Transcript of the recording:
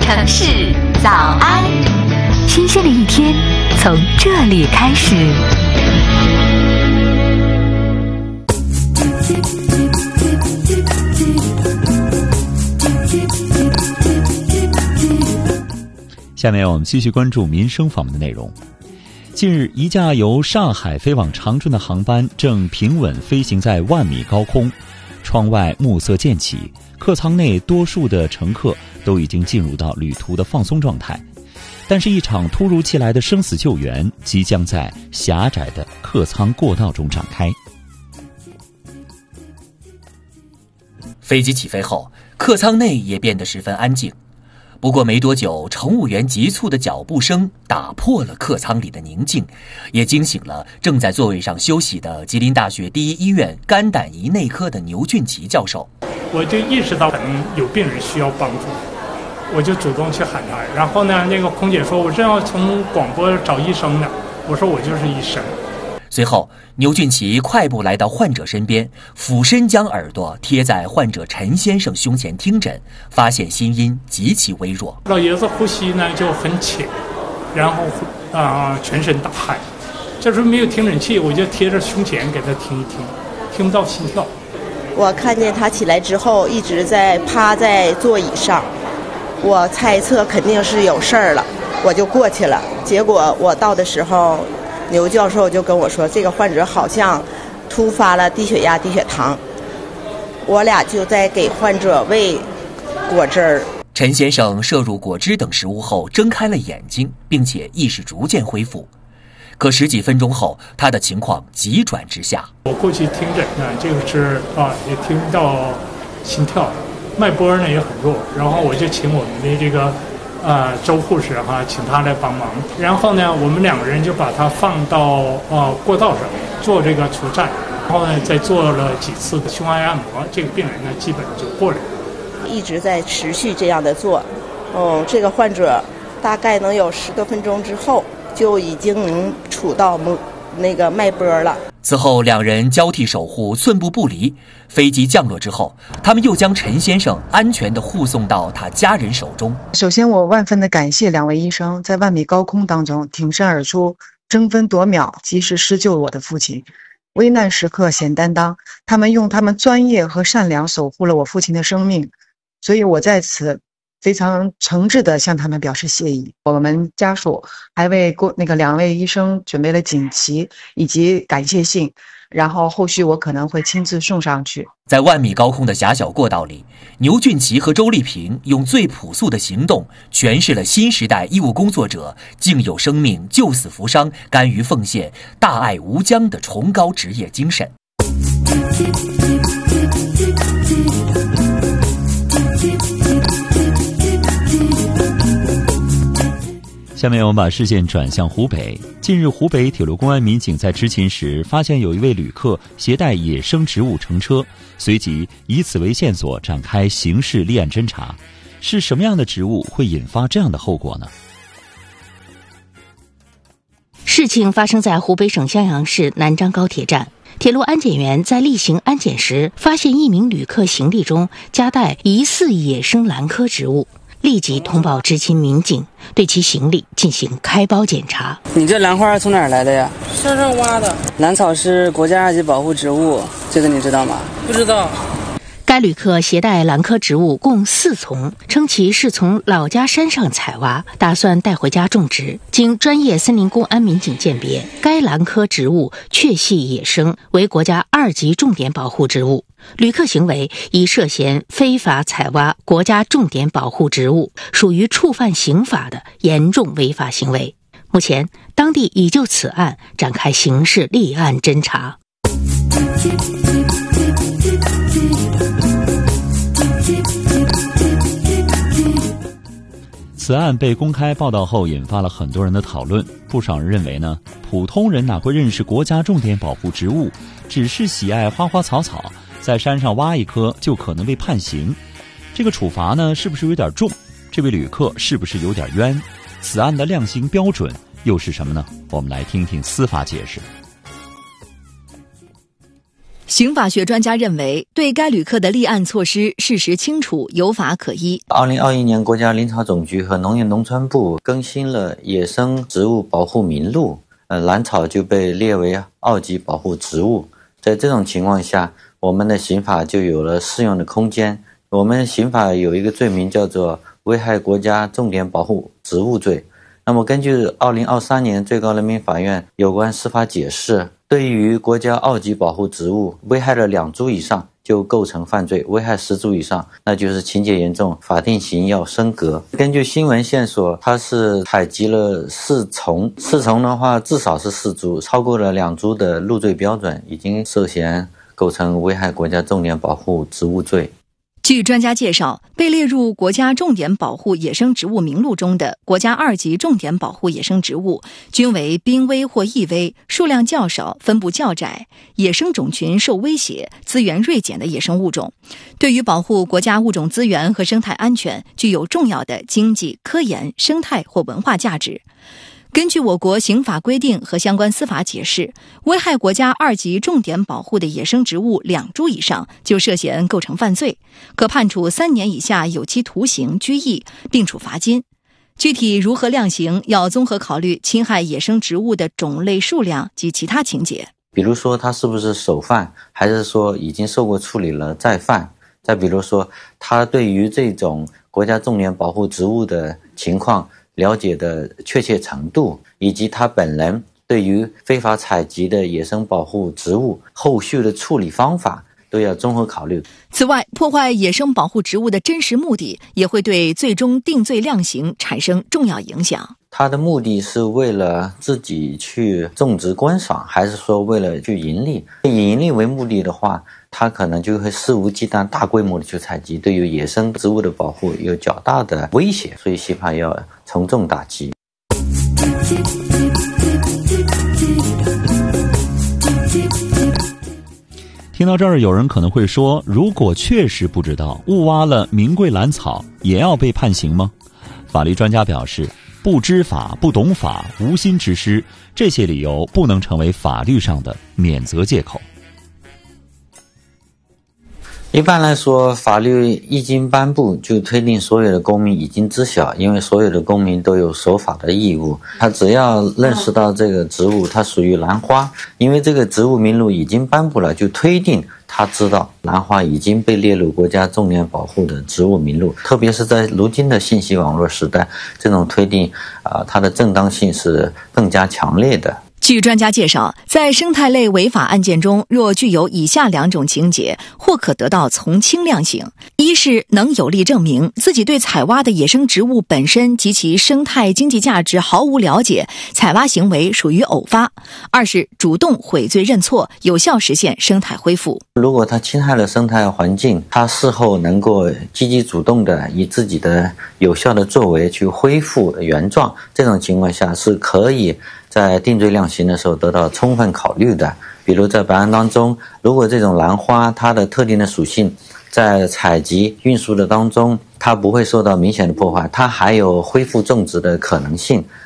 城市早安，新鲜的一天从这里开始。 下面我们继续关注民生方面的内容。近日，一架由上海飞往长春的航班正平稳飞行在10000米高空，窗外暮色渐起，客舱内多数的乘客都已经进入到旅途的放松状态。但是，一场突如其来的生死救援即将在狭窄的客舱过道中展开。 飞机起飞后，客舱内也变得十分安静。不过没多久，乘务员急促的脚步声打破了客舱里的宁静，也惊醒了正在座位上休息的吉林大学第一医院肝胆胰内科的牛俊奇教授。 我就意识到可能有病人需要帮助，我就主动去喊他。然后呢，那个空姐说我正要从广播找医生呢，我说我就是医生。 随后，牛俊奇快步来到患者身边，俯身将耳朵贴在患者陈先生胸前听诊，发现心音极其微弱。 老爷子呼吸呢就很浅，然后全身打鼾。这时候没有听诊器，我就贴着胸前给他听一听，听不到心跳。 我看见他起来之后一直在趴在座椅上，我猜测肯定是有事儿了，我就过去了。结果我到的时候，牛教授就跟我说，这个患者好像突发了低血压、低血糖。我俩就在给患者喂果汁儿。 陈先生摄入果汁等食物后睁开了眼睛，并且意识逐渐恢复。可十几分钟后，他的情况急转直下。 我过去听诊呢，这个是也听不到心跳，脉搏呢也很弱。然后我就请我们的这个周护士请他来帮忙。然后呢，我们两个人就把他放到过道上做这个除颤，然后呢再做了几次的胸外按摩，这个病人呢基本就过来了。 一直在持续这样的做，这个患者大概能有10多分钟之后就已经能触到那个脉搏了。 此后两人交替守护，寸步不离。飞机降落之后，他们又将陈先生安全地护送到他家人手中。 首先我万分的感谢两位医生在10000米高空当中挺身而出，争分夺秒及时施救我的父亲，危难时刻显担当，他们用他们专业和善良守护了我父亲的生命，所以我在此非常诚挚地向他们表示谢意。我们家属还为两位医生准备了锦旗以及感谢信，然后后续我可能会亲自送上去。 在10000米高空的狭小过道里，牛俊奇和周丽萍用最朴素的行动诠释了新时代医务工作者敬有生命、救死扶伤、甘于奉献、大爱无疆的崇高职业精神。 下面我们把视线转向湖北。近日，湖北铁路公安民警在执勤时发现有一位旅客携带野生植物乘车，随即以此为线索展开刑事立案侦查。是什么样的植物会引发这样的后果呢？ 事情发生在湖北省襄阳市南漳高铁站。铁路安检员在例行安检时，发现一名旅客行李中夹带疑似野生兰科植物，立即通报执勤民警，对其行李进行开包检查。 你这兰花从哪儿来的呀？ 山上挖的。 兰草是国家2级保护植物，这个你知道吗？ 不知道。 该旅客携带兰科植物共4丛，称其是从老家山上采挖，打算带回家种植。经专业森林公安民警鉴别，该兰科植物确系野生，为国家2级重点保护植物。旅客行为已涉嫌非法采挖国家重点保护植物，属于触犯刑法的严重违法行为。目前，当地已就此案展开刑事立案侦查。 此案被公开报道后，引发了很多人的讨论。不少人认为呢，普通人哪会认识国家重点保护植物，只是喜爱花花草草，在山上挖一棵就可能被判刑。这个处罚呢，是不是有点重？这位旅客是不是有点冤？此案的量刑标准又是什么呢？我们来听听司法解释。 刑法学专家认为，对该旅客的立案措施事实清楚，有法可依。 2021年，国家林草总局和农业农村部更新了野生植物保护名录，兰草就被列为2级保护植物。在这种情况下，我们的刑法就有了适用的空间。我们刑法有一个罪名叫做危害国家重点保护植物罪。那么根据2023年最高人民法院有关司法解释，对于国家2级保护植物危害了2株以上就构成犯罪，危害10株以上那就是情节严重，法定刑要升格。根据新闻线索，他是采集了4丛的话至少是4株，超过了2株的入罪标准，已经涉嫌构成危害国家重点保护植物罪。 据专家介绍，被列入国家重点保护野生植物名录中的国家2级重点保护野生植物，均为濒危或易危、数量较少、分布较窄、野生种群受威胁、资源锐减的野生物种，对于保护国家物种资源和生态安全具有重要的经济、科研、生态或文化价值。根据我国刑法规定和相关司法解释，危害国家2级重点保护的野生植物2株以上就涉嫌构成犯罪，可判处3年以下有期徒刑、拘役，并处罚金。具体如何量刑，要综合考虑侵害野生植物的种类数量及其他情节。 比如说他是不是首犯，还是说已经受过处理了再犯。再比如说他对于这种国家重点保护植物的情况了解的确切程度，以及他本人对于非法采集的野生保护植物后续的处理方法都要综合考虑。 此外，破坏野生保护植物的真实目的也会对最终定罪量刑产生重要影响。 他的目的是为了自己去种植观赏，还是说为了去盈利？以盈利为目的的话，他可能就会肆无忌惮大规模的去采集，对于野生植物的保护有较大的威胁，所以刑法要从重打击。 听到这儿，有人可能会说，如果确实不知道误挖了名贵兰草，也要被判刑吗？法律专家表示，不知法、不懂法、无心之失，这些理由不能成为法律上的免责借口。 一般来说，法律一经颁布就推定所有的公民已经知晓，因为所有的公民都有守法的义务。他只要认识到这个植物它属于兰花，因为这个植物名录已经颁布了，就推定他知道兰花已经被列入国家重点保护的植物名录。特别是在如今的信息网络时代，这种推定它的正当性是更加强烈的。 据专家介绍，在生态类违法案件中，若具有以下2种情节，或可得到从轻量刑：一是能有力证明自己对采挖的野生植物本身及其生态经济价值毫无了解，采挖行为属于偶发；二是主动悔罪认错，有效实现生态恢复。 如果他侵害了生态环境，他事后能够积极主动的以自己的有效的作为去恢复原状，这种情况下是可以在定罪量刑的时候得到充分考虑的。比如在本案当中，如果这种兰花它的特定的属性在采集运输的当中它不会受到明显的破坏，它还有恢复种植的可能性，